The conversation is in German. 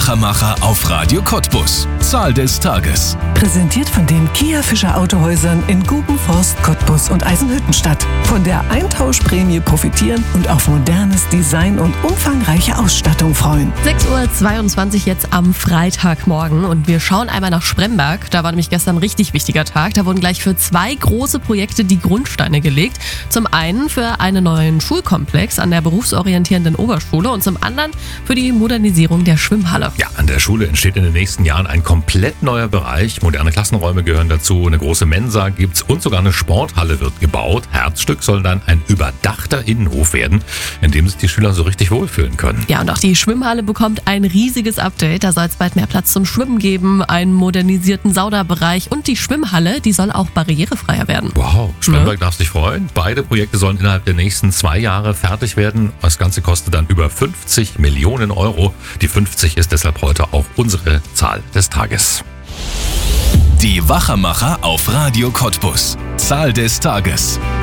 Wachermacher auf Radio Cottbus. Zahl des Tages. Präsentiert von den Kia Fischer Autohäusern in Gubenforst, Cottbus und Eisenhüttenstadt. Von der Eintauschprämie profitieren und auf modernes Design und umfangreiche Ausstattung freuen. 6:22 Uhr jetzt am Freitagmorgen und wir schauen einmal nach Spremberg. Da war nämlich gestern ein richtig wichtiger Tag. Da wurden gleich für 2 große Projekte die Grundsteine gelegt. Zum einen für einen neuen Schulkomplex an der berufsorientierenden Oberschule und zum anderen für die Modernisierung der Schwimmhalle. Ja, an der Schule entsteht in den nächsten Jahren ein komplett neuer Bereich. Moderne Klassenräume gehören dazu, eine große Mensa gibt's und sogar eine Sporthalle wird gebaut. Herzstück soll dann ein überdachter Innenhof werden, in dem sich die Schüler so richtig wohlfühlen können. Ja, und auch die Schwimmhalle bekommt ein riesiges Update. Da soll es bald mehr Platz zum Schwimmen geben, einen modernisierten Saunabereich und die Schwimmhalle, die soll auch barrierefreier werden. Wow, Spremberg darf sich freuen. Beide Projekte sollen innerhalb der nächsten 2 Jahre fertig werden. Das Ganze kostet dann über 50 Millionen Euro. Die 50 ist deshalb heute auch unsere Zahl des Tages. Die Wachermacher auf Radio Cottbus. Zahl des Tages.